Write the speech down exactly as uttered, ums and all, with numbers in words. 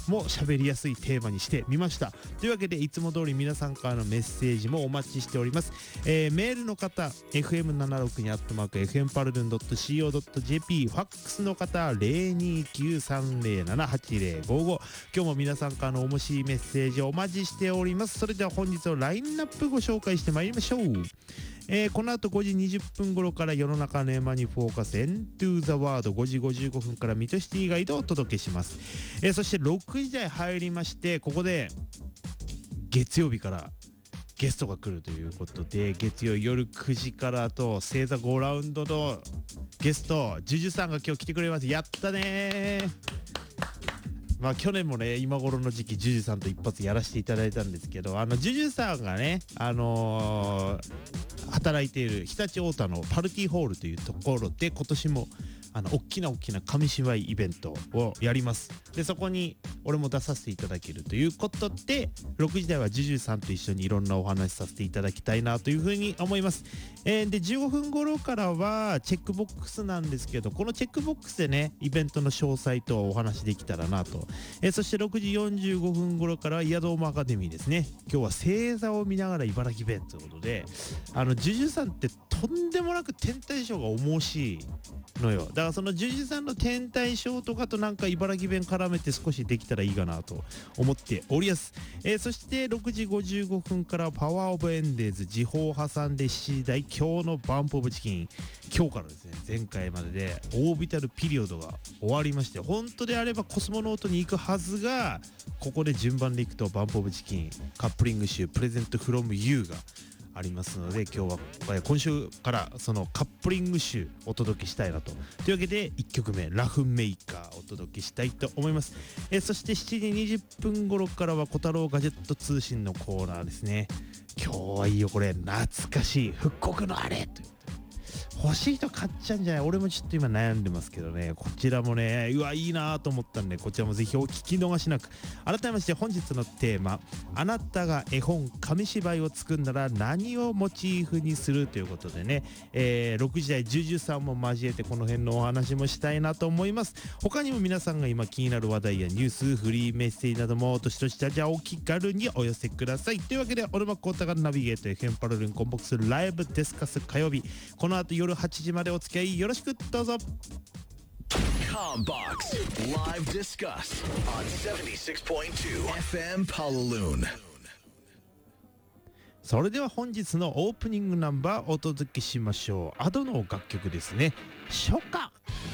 も喋りやすいテーマにしてみました。というわけでいつも通り皆さんからのメッセージもお待ちしております。えー、メールの方 エフエムななじゅうろく にアットマーク エフエム パルルン ドット シーオー ドット ジェーピー ファックスの方 ゼロにきゅうさんゼロななはちゼロごご。今日も皆さんからの面白いメッセージをお待ちしております。それでは本日のラインナップご紹介してまいりましょう。えー、この後ごじにじゅっぷん頃から世の中の山にフォーカス Into the World、 ごじごじゅうごふんからミトシティガイドをお届けします。えー、そしてろくじ台入りまして、ここで月曜日からゲストが来るということで、月曜夜くじからと星座ごラウンドのゲストジュジュさんが今日来てくれます。やったねー。まあ去年もね今頃の時期ジュジュさんと一発やらせていただいたんですけど、あのジュジュさんがねあのー働いている常陸太田のパルティホールというところで今年もあの大きな大きな紙芝居イベントをやります。でそこに俺も出させていただけるということで、ろくじ台はジュジュさんと一緒にいろんなお話しさせていただきたいなというふうに思います。えー、でじゅうごふん頃からはチェックボックスなんですけど、このチェックボックスでねイベントの詳細とお話できたらなと。えー、そしてろくじよんじゅうごふん頃からはイヤドームアカデミーですね。今日は星座を見ながら茨城弁ということで、あのジュジュさんってとんでもなく天体ショーが面白いのよ。だからそのジュジュさんの天体ショーとかとなんか茨城弁絡めて少しできたらいいかなと思っております。えー、そしてろくじごじゅうごふんからパワーオブエンデーズ時報を挟んでしちじ台今日のバンプオブチキン、今日からですね前回まででオービタルピリオドが終わりまして、本当であればコスモノートに行くはずがここで順番でいくとバンプオブチキンカップリング集プレゼントフロムユーがありますので、今日は今週からそのカップリング集お届けしたいなと。というわけでいっきょくめラフメーカーお届けしたいと思います。えー、そしてしちじにじゅっぷん頃からは小太郎ガジェット通信のコーナーですね。今日はいいよこれ、懐かしい復刻のあれという欲しい人買っちゃうんじゃない。俺もちょっと今悩んでますけどね、こちらもねうわいいなと思ったんで、こちらもぜひお聞き逃しなく。改めまして本日のテーマ、あなたが絵本紙芝居を作るなら何をモチーフにするということでね、えー、ろくじ台ジュジュさんも交えてこの辺のお話もしたいなと思います。他にも皆さんが今気になる話題やニュース、フリーメッセージなどもどしどしじゃあお気軽にお寄せください。というわけで俺はコータがナビゲート エフエム パルルンコンボックスライブディスカス火曜日、この後夜はちじまでお付き合いよろしくどうぞ。 Combox Live Discuss on セブンティシックスポイントツー エフエム Palaloon。 それでは本日のオープニングナンバーお届けしましょう。アドの楽曲ですね、初夏。